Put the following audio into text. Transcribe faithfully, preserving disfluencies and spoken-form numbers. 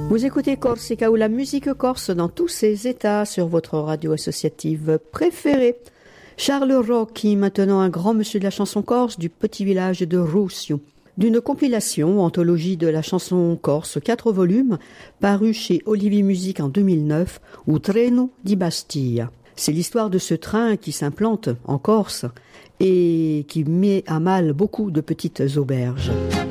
Vous écoutez Corsica ou la musique corse dans tous ses états sur votre radio associative préférée. Charles Rocchi, maintenant un grand monsieur de la chanson corse du petit village de Roussio. D'une compilation, anthologie de la chanson corse, quatre volumes, paru chez Olivier Musique en deux mille neuf, ou Treno di Bastia. C'est l'histoire de ce train qui s'implante en Corse et qui met à mal beaucoup de petites auberges.